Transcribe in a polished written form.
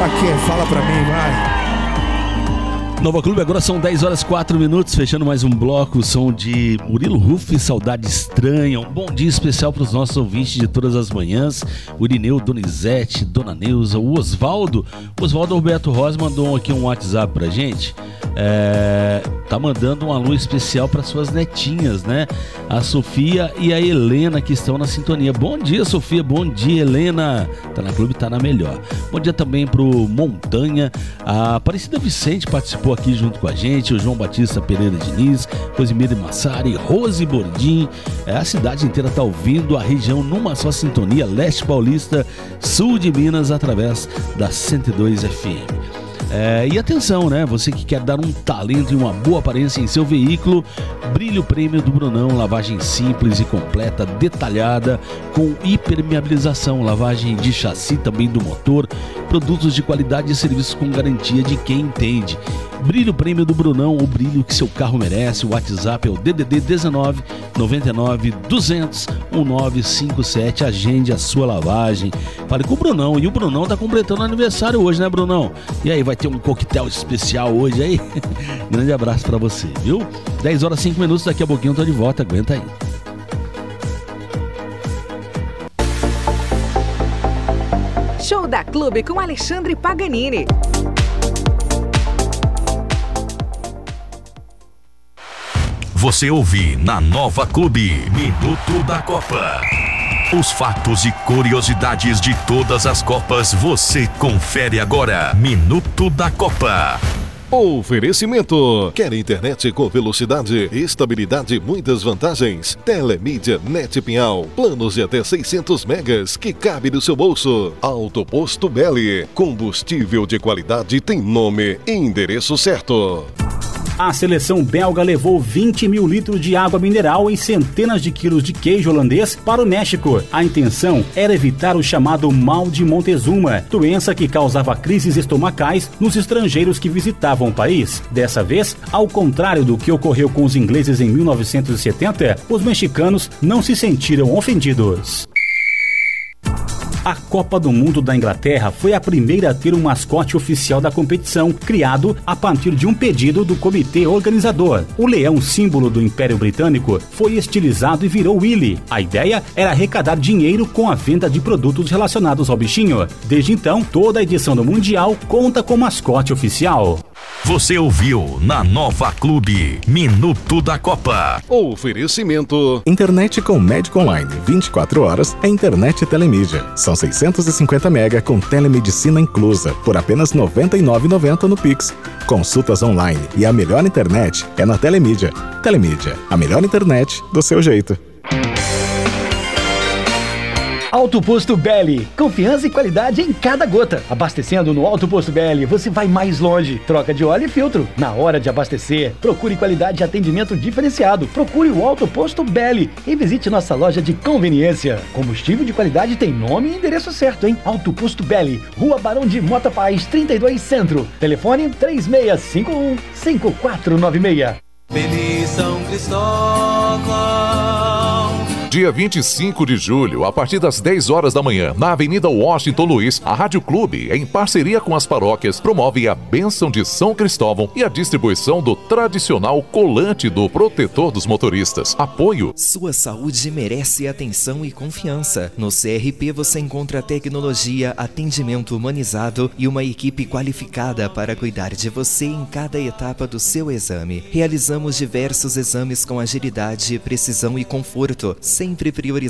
Pra quê? Fala pra mim, vai. Nova Clube, agora são 10 horas 4 minutos, fechando mais um bloco, o som de Murilo Ruff, Saudade Estranha. Um bom dia especial para os nossos ouvintes de todas as manhãs, o Irineu, Donizete, Dona Neuza, o Osvaldo. O Osvaldo Roberto Rosa mandou aqui um WhatsApp pra gente, tá mandando um alô especial para suas netinhas, né? A Sofia e a Helena, que estão na sintonia. Bom dia, Sofia, bom dia, Helena. Tá na Clube, tá na melhor. Bom dia também pro Montanha, a Aparecida Vicente participou aqui junto com a gente, o João Batista Pereira Diniz, Rosemary Massari, Rose Bordim. A cidade inteira tá ouvindo a região numa só sintonia, Leste Paulista, Sul de Minas, através da 102 FM. E atenção, né? Você que quer dar um talento e uma boa aparência em seu veículo, Brilho Prêmio do Brunão, lavagem simples e completa, detalhada, com hipermeabilização, lavagem de chassi também do motor, produtos de qualidade e serviços com garantia de quem entende. Brilho Prêmio do Brunão, o brilho que seu carro merece. O WhatsApp é o DDD 19 99 200 1957. Agende a sua lavagem. Fale com o Brunão. E o Brunão tá completando aniversário hoje, né, Brunão? E aí, vai ter um coquetel especial hoje aí? Grande abraço pra você, viu? 10 horas 5 minutos, daqui a pouquinho eu tô de volta. Aguenta aí. Show da Clube com Alexandre Paganini. Você ouve na Nova Clube, Minuto da Copa. Os fatos e curiosidades de todas as Copas você confere agora. Minuto da Copa. Oferecimento. Quer internet com velocidade, estabilidade e muitas vantagens? Telemídia Net Pinhal. Planos de até 600 megas que cabe no seu bolso. Alto Posto Belli. Combustível de qualidade tem nome e endereço certo. A seleção belga levou 20 mil litros de água mineral e centenas de quilos de queijo holandês para o México. A intenção era evitar o chamado mal de Montezuma, doença que causava crises estomacais nos estrangeiros que visitavam o país. Dessa vez, ao contrário do que ocorreu com os ingleses em 1970, os mexicanos não se sentiram ofendidos. A Copa do Mundo da Inglaterra foi a primeira a ter um mascote oficial da competição, criado a partir de um pedido do comitê organizador. O leão, símbolo do Império Britânico, foi estilizado e virou Willy. A ideia era arrecadar dinheiro com a venda de produtos relacionados ao bichinho. Desde então, toda a edição do Mundial conta com mascote oficial. Você ouviu na Nova Clube, Minuto da Copa. Oferecimento. Internet com médico online 24 horas é Internet Telemídia. São 650 mega com telemedicina inclusa por apenas R$ 99,90 no Pix. Consultas online e a melhor internet é na Telemídia. Telemídia, a melhor internet do seu jeito. Alto Posto Belli, confiança e qualidade em cada gota. Abastecendo no Alto Posto Belli, você vai mais longe. Troca de óleo e filtro. Na hora de abastecer, procure qualidade e atendimento diferenciado. Procure o Alto Posto Belli e visite nossa loja de conveniência. Combustível de qualidade tem nome e endereço certo, hein? Alto Posto Belli, Rua Barão de Mota Paz, 32 Centro. Telefone 3651-5496. Feliz São Cristóvão. Dia 25 de julho, a partir das 10 horas da manhã, na Avenida Washington Luiz, a Rádio Clube, em parceria com as paróquias, promove a bênção de São Cristóvão e a distribuição do tradicional colante do protetor dos motoristas. Apoio. Sua saúde merece atenção e confiança. No CRP você encontra tecnologia, atendimento humanizado e uma equipe qualificada para cuidar de você em cada etapa do seu exame. Realizamos diversos exames com agilidade, precisão e conforto, sempre priorizando